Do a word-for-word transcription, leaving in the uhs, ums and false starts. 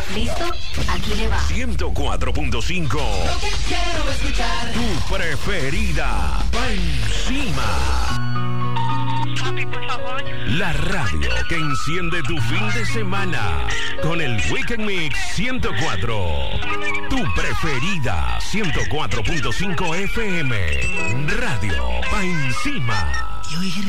¿Listo? Aquí le va. ciento cuatro punto cinco. Lo que quiero escuchar. Tu preferida. Va encima. Papi, por favor. La radio que enciende tu fin de semana. Con el Weekend Mix ciento cuatro. Tu preferida. ciento cuatro punto cinco F M. Radio va encima. Y hoy